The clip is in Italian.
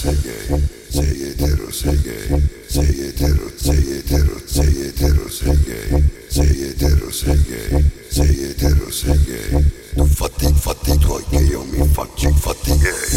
sei gay, sei etero, sei gay, sei etero, sei etero, sei etero, sei gay, sei etero, sei gay, sei etero, sei gay. Tu fatti i tuoi che io mi faccio i fatti gay.